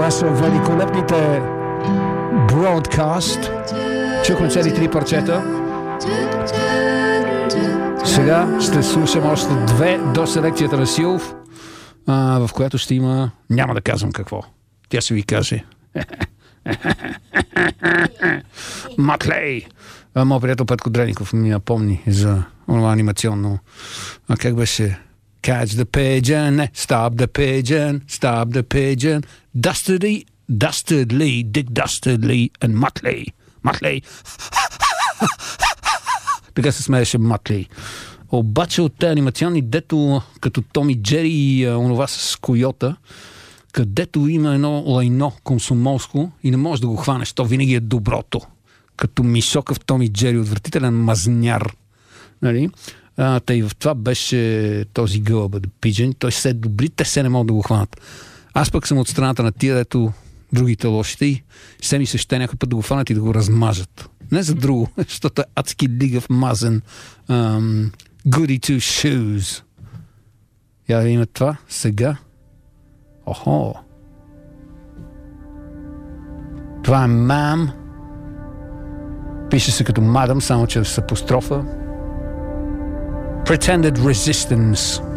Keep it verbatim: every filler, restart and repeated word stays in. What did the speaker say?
Това са великолепните Broadcast. Чухме цели три парчета. Сега ще слушам още две до селекцията на Силов, а, в която ще има... Няма да казвам какво. Тя ще ви каже. Матлей! Моят приятел Петко Дреников ми напомни за това анимационно. А как беше? Catch the pigeon, stop the pigeon, stop the pigeon. Dastardly, Dastardly, Dick Dastardly and Muttley. Muttley. Така се смееше Мътлей. Обаче от тези анимационни, дето като Томи Джери и а, онова с койота, където има едно лайно комсомолско и не можеш да го хванеш, то винаги е доброто. Като Мишокъв Томи Джери, отвратителен мазняр. Нали? А, тъй в това беше този гълъб, Пиджен. Той се е добри, те се не могат да го хванат. Аз пък съм от страната на тия, дето другите лошите и се ми се ще някой път да го хванат и да го размажат. Не за друго, защото е адски лигав мазен um, goody two shoes. Я да има това сега. Охо. Това е мам. Пише се като мадам, само че с апострофа. Pretended Resistance.